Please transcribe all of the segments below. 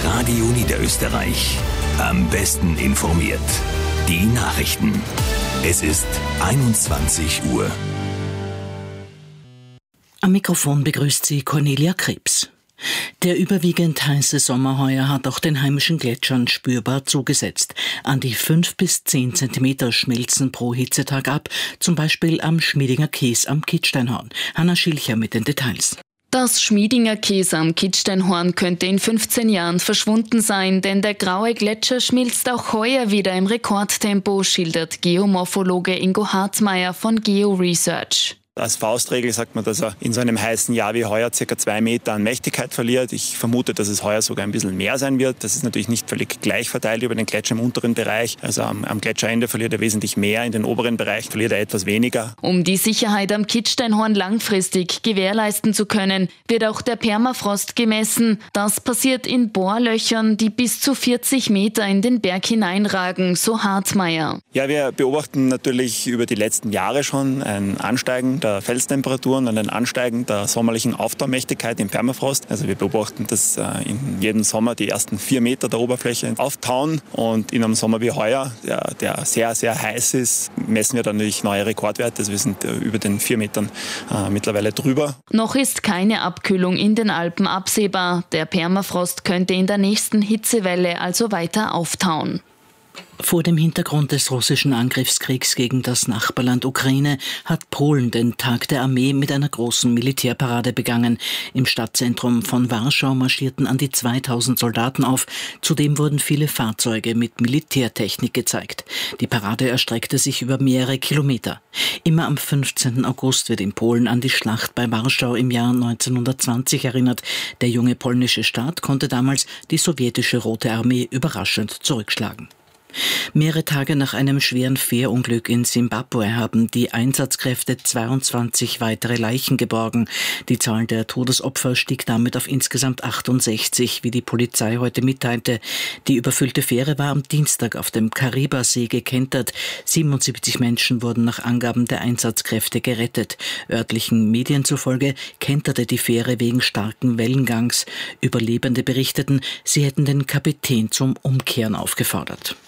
Radio Niederösterreich. Am besten informiert. Die Nachrichten. Es ist 21 Uhr. Am Mikrofon begrüßt sie Cornelia Krebs. Der überwiegend heiße Sommer heuer hat auch den heimischen Gletschern spürbar zugesetzt. An die 5 bis 10 Zentimeter schmelzen pro Hitzetag ab, zum Beispiel am Schmiedinger Kies am Kitzsteinhorn. Hanna Schilcher mit den Details. Das Schmiedinger Kies am Kitzsteinhorn könnte in 15 Jahren verschwunden sein, denn der graue Gletscher schmilzt auch heuer wieder im Rekordtempo, schildert Geomorphologe Ingo Hartmeier von GeoResearch. Als Faustregel sagt man, dass er in so einem heißen Jahr wie heuer ca. 2 Meter an Mächtigkeit verliert. Ich vermute, dass es heuer sogar ein bisschen mehr sein wird. Das ist natürlich nicht völlig gleich verteilt über den Gletscher im unteren Bereich. Also am Gletscherende verliert er wesentlich mehr, in den oberen Bereich verliert er etwas weniger. Um die Sicherheit am Kitzsteinhorn langfristig gewährleisten zu können, wird auch der Permafrost gemessen. Das passiert in Bohrlöchern, die bis zu 40 Meter in den Berg hineinragen, so Hartmeier. Ja, wir beobachten natürlich über die letzten Jahre schon ein Ansteigen der Felstemperaturen und ein Ansteigen der sommerlichen Auftaumächtigkeit im Permafrost. Also wir beobachten, dass in jedem Sommer die ersten 4 Meter der Oberfläche auftauen und in einem Sommer wie heuer, der sehr, sehr heiß ist, messen wir dann natürlich neue Rekordwerte. Also wir sind über den 4 Metern mittlerweile drüber. Noch ist keine Abkühlung in den Alpen absehbar. Der Permafrost könnte in der nächsten Hitzewelle also weiter auftauen. Vor dem Hintergrund des russischen Angriffskriegs gegen das Nachbarland Ukraine hat Polen den Tag der Armee mit einer großen Militärparade begangen. Im Stadtzentrum von Warschau marschierten an die 2000 Soldaten auf. Zudem wurden viele Fahrzeuge mit Militärtechnik gezeigt. Die Parade erstreckte sich über mehrere Kilometer. Immer am 15. August wird in Polen an die Schlacht bei Warschau im Jahr 1920 erinnert. Der junge polnische Staat konnte damals die sowjetische Rote Armee überraschend zurückschlagen. Mehrere Tage nach einem schweren Fährunglück in Simbabwe haben die Einsatzkräfte 22 weitere Leichen geborgen. Die Zahl der Todesopfer stieg damit auf insgesamt 68, wie die Polizei heute mitteilte. Die überfüllte Fähre war am Dienstag auf dem Kariba-See gekentert. 77 Menschen wurden nach Angaben der Einsatzkräfte gerettet. Örtlichen Medien zufolge kenterte die Fähre wegen starken Wellengangs. Überlebende berichteten, sie hätten den Kapitän zum Umkehren aufgefordert.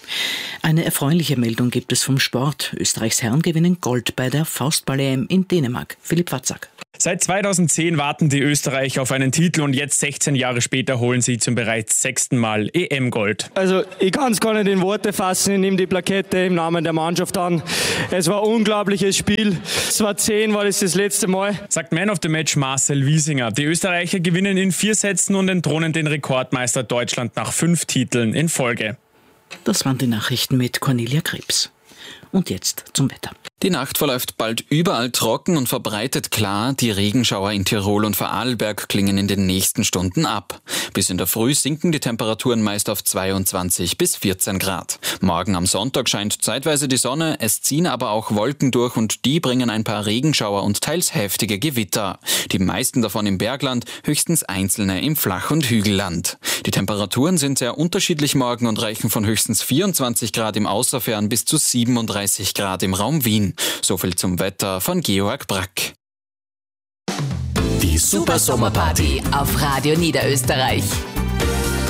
Eine erfreuliche Meldung gibt es vom Sport. Österreichs Herren gewinnen Gold bei der Faustball-EM in Dänemark. Philipp Watzak. Seit 2010 warten die Österreicher auf einen Titel und jetzt 16 Jahre später holen sie zum bereits 6. Mal EM-Gold. Also ich kann es gar nicht in Worte fassen, ich nehme die Plakette im Namen der Mannschaft an. Es war ein unglaubliches Spiel. 2010 war das letzte Mal. Sagt Man of the Match Marcel Wiesinger. Die Österreicher gewinnen in 4 Sätzen und entthronen den Rekordmeister Deutschland nach 5 Titeln in Folge. Das waren die Nachrichten mit Cornelia Krebs. Und jetzt zum Wetter. Die Nacht verläuft bald überall trocken und verbreitet klar. Die Regenschauer in Tirol und Vorarlberg klingen in den nächsten Stunden ab. Bis in der Früh sinken die Temperaturen meist auf 22 bis 14 Grad. Morgen am Sonntag scheint zeitweise die Sonne, es ziehen aber auch Wolken durch und die bringen ein paar Regenschauer und teils heftige Gewitter. Die meisten davon im Bergland, höchstens einzelne im Flach- und Hügelland. Die Temperaturen sind sehr unterschiedlich morgen und reichen von höchstens 24 Grad im Außerfern bis zu 37 Grad im Raum Wien. So viel zum Wetter von Georg Brack. Die Super Sommerparty auf Radio Niederösterreich.